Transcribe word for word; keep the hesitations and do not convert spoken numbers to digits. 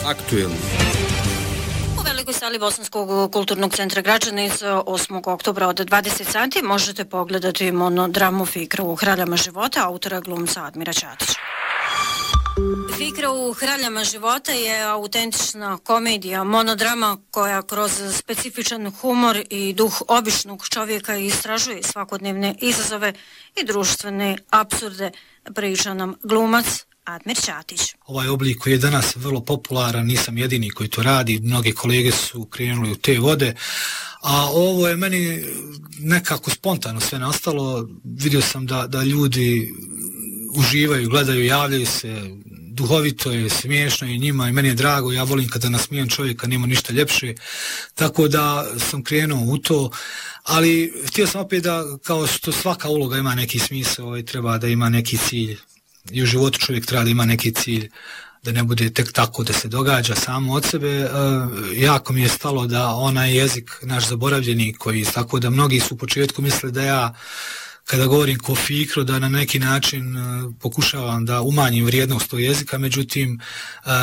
aktuelni. U velikoj sali Bosanskog kulturnog centra Gračanica osmog oktobra od dvadeset sati možete pogledati monodramu Fikra u hraljama života autora glumca Admira Ćatića. Fikra u hraljama života je autentična komedija, monodrama koja kroz specifičan humor i duh običnog čovjeka istražuje svakodnevne izazove i društvene apsurde, priča nam glumac Admir Ćatić. Ovaj oblik koji je danas vrlo popularan, nisam jedini koji to radi, mnoge kolege su krenuli u te vode, a ovo je meni nekako spontano sve nastalo. Vidio sam da, da ljudi uživaju, gledaju, javljaju se, duhovito je, smiješno je njima i meni je drago, ja volim kada nasmijem čovjeka, nema ništa ljepše, tako da sam krenuo u to, ali htio sam opet da, kao što svaka uloga ima neki smisao i treba da ima neki cilj, i u životu čovjek treba da ima neki cilj, da ne bude tek tako da se događa samo od sebe. E, jako mi je stalo da onaj jezik naš zaboravljeni, koji tako da mnogi su u početku misle da ja kada govorim ko Fikro, da na neki način uh, pokušavam da umanjim vrijednost tog jezika, međutim uh,